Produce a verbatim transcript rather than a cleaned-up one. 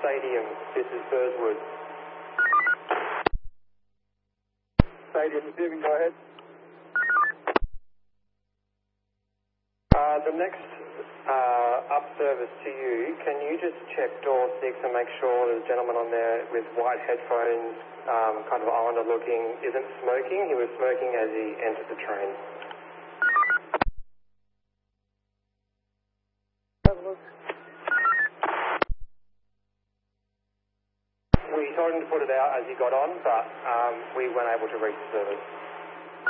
Stadium. This is Burswood. Stadium receiving, go ahead. Uh, the next uh, up service to you, can you just check door six and make sure the gentleman on there with white headphones, um, kind of islander looking, isn't smoking? He was smoking as he entered the train. Have a look. We told him to put it out as he got on, but um, we weren't able to reach the service.